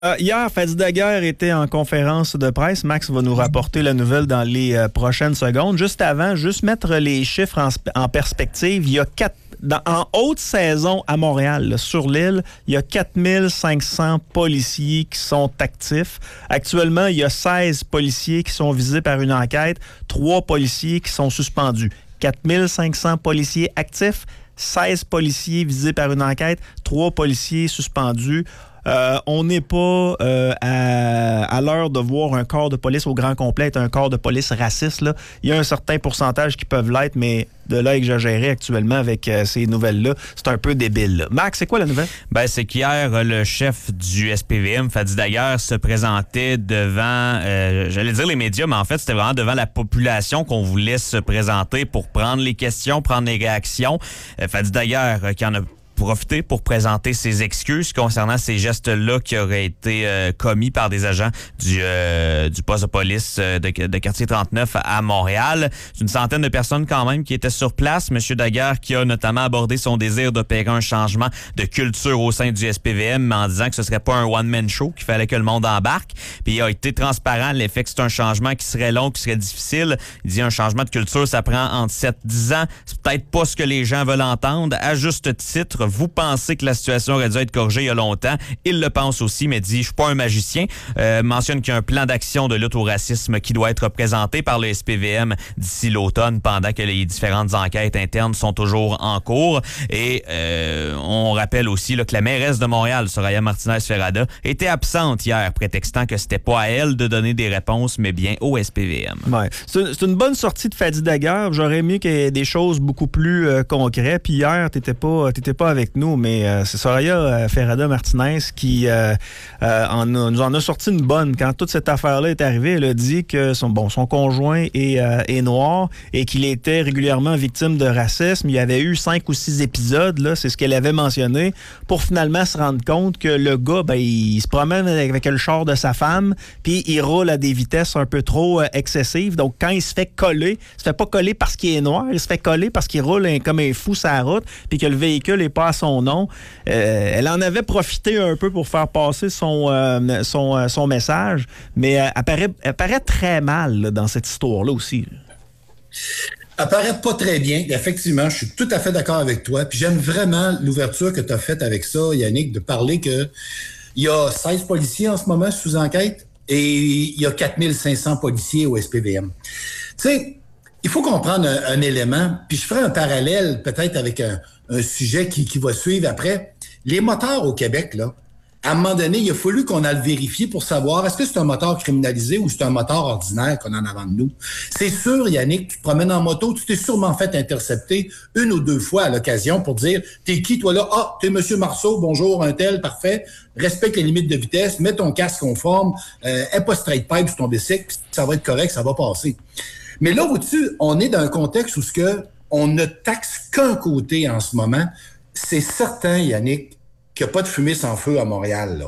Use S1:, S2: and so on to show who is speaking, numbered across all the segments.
S1: Hier, Fadi Daguerre était en conférence de presse. Max va nous rapporter la nouvelle dans les prochaines secondes. Juste avant, juste mettre les chiffres en perspective. Il y a en haute saison à Montréal, là, sur l'île, il y a 4500 policiers qui sont actifs. Actuellement, il y a 16 policiers qui sont visés par une enquête, 3 policiers qui sont suspendus. 4500 policiers actifs, 16 policiers visés par une enquête, 3 policiers suspendus. On n'est pas à l'heure de voir un corps de police au grand complet être un corps de police raciste. Là. Il y a un certain pourcentage qui peuvent l'être, mais de là exagérer actuellement avec ces nouvelles-là, c'est un peu débile. Là. Max, c'est quoi la nouvelle?
S2: Ben, c'est qu'hier, le chef du SPVM, Fadi Daguerre, se présentait devant, j'allais dire les médias, mais en fait, c'était vraiment devant la population qu'on voulait se présenter pour prendre les questions, prendre les réactions. Fadi Daguerre, qui en a profiter pour présenter ses excuses concernant ces gestes-là qui auraient été commis par des agents du poste de police de quartier 39 à Montréal. C'est une centaine de personnes quand même qui étaient sur place. Monsieur Daguerre qui a notamment abordé son désir d'opérer un changement de culture au sein du SPVM en disant que ce serait pas un one-man show, qu'il fallait que le monde embarque. Puis il a été transparent, l'effet que c'est un changement qui serait long, qui serait difficile. Il dit un changement de culture, ça prend entre 7-10 ans. C'est peut-être pas ce que les gens veulent entendre. À juste titre, vous pensez que la situation aurait dû être corrigée il y a longtemps. Il le pense aussi, mais dit « Je suis pas un magicien ». Mentionne qu'il y a un plan d'action de lutte au racisme qui doit être présenté par le SPVM d'ici l'automne pendant que les différentes enquêtes internes sont toujours en cours. Et on rappelle aussi là, que la mairesse de Montréal, Soraya Martinez-Ferrada, était absente hier, prétextant que c'était pas à elle de donner des réponses, mais bien au SPVM.
S1: Ouais. C'est une bonne sortie de Fadi Daguerre. J'aurais aimé qu'il y ait des choses beaucoup plus concrètes. Puis hier, t'étais pas avec nous, mais c'est Soraya Ferrada Martinez qui nous en a sorti une bonne. Quand toute cette affaire-là est arrivée, elle a dit que son conjoint est noir et qu'il était régulièrement victime de racisme. Il y avait eu 5 ou 6 épisodes, là, c'est ce qu'elle avait mentionné, pour finalement se rendre compte que le gars, ben, il se promène avec le char de sa femme, puis il roule à des vitesses un peu trop excessives. Donc, quand il se fait coller, il se fait pas coller parce qu'il est noir, il se fait coller parce qu'il roule comme un fou sur la route, puis que le véhicule est pas à son nom. Elle en avait profité un peu pour faire passer son message, mais elle paraît très mal là, dans cette histoire-là aussi.
S3: Elle paraît pas très bien. Effectivement, je suis tout à fait d'accord avec toi. Puis j'aime vraiment l'ouverture que tu as faite avec ça, Yannick, de parler que il y a 16 policiers en ce moment sous enquête et il y a 4500 policiers au SPVM. Tu sais, il faut comprendre un élément, puis je ferai un parallèle peut-être avec un sujet qui va suivre après. Les moteurs au Québec, là, à un moment donné, il a fallu qu'on aille le vérifier pour savoir est-ce que c'est un moteur criminalisé ou c'est un moteur ordinaire qu'on a en avant de nous. C'est sûr, Yannick, tu te promènes en moto, tu t'es sûrement fait intercepter 1 ou 2 fois à l'occasion pour dire « T'es qui, toi, là? Ah, t'es Monsieur Marceau, bonjour, un tel, parfait. Respecte les limites de vitesse, mets ton casque conforme, aie pas straight pipe sur ton bicycle, puis ça va être correct, ça va passer. » Mais là, au-dessus, on est dans un contexte où on ne taxe qu'un côté en ce moment. C'est certain, Yannick, qu'il n'y a pas de fumée sans feu à Montréal.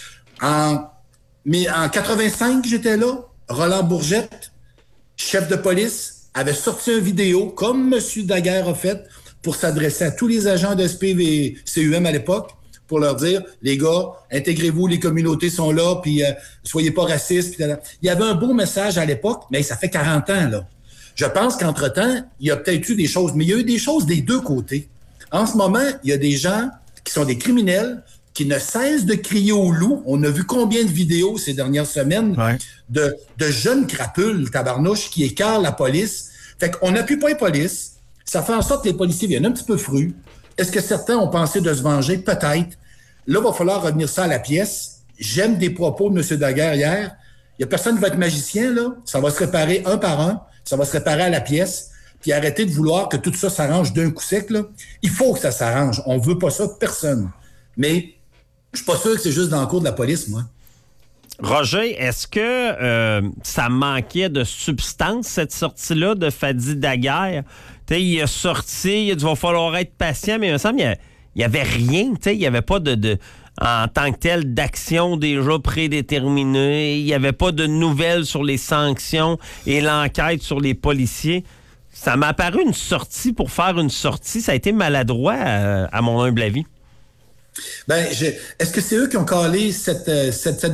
S3: Là. Mais en 85, j'étais là. Roland Bourgette, chef de police, avait sorti une vidéo, comme M. Daguerre a fait, pour s'adresser à tous les agents de SPVCUM à l'époque, pour leur dire, les gars, intégrez-vous, les communautés sont là, puis soyez pas racistes. Il y avait un beau message à l'époque, mais ça fait 40 ans, là. Je pense qu'entre-temps, il y a peut-être eu des choses, mais il y a eu des choses des deux côtés. En ce moment, il y a des gens qui sont des criminels, qui ne cessent de crier au loup. On a vu combien de vidéos ces dernières semaines de jeunes crapules, tabarnouches, qui écœurent la police. Fait qu'on n'appuie pas les polices. Ça fait en sorte que les policiers viennent un petit peu frus. Est-ce que certains ont pensé de se venger? Peut-être. Là, il va falloir revenir ça à la pièce. J'aime des propos de M. Daguerre hier. Il n'y a personne qui va être magicien, là. Ça va se réparer un par un. Ça va se réparer à la pièce. Puis arrêter de vouloir que tout ça s'arrange d'un coup sec, là. Il faut que ça s'arrange. On veut pas ça, personne. Mais je suis pas sûr que c'est juste dans le cours de la police, moi.
S4: Roger, est-ce que ça manquait de substance, cette sortie-là de Fadi Daguerre? T'sais, il a sorti, il va falloir être patient, mais il me semble qu'il n'y avait rien. Il n'y avait pas en tant que tel d'action déjà prédéterminée. Il n'y avait pas de nouvelles sur les sanctions et l'enquête sur les policiers. Ça m'a apparu une sortie pour faire une sortie. Ça a été maladroit, à mon humble avis.
S3: Ben, est-ce que c'est eux qui ont calé cette